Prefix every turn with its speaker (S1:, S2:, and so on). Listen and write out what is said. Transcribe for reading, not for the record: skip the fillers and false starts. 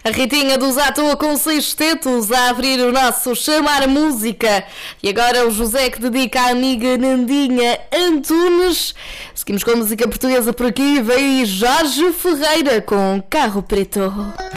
S1: A Ritinha dos Atua com 6 tetos a abrir o nosso Chamar Música. E agora o José que dedica à amiga Nandinha Antunes. Seguimos com a música portuguesa por aqui. Vem Jorge Ferreira com Carro Preto.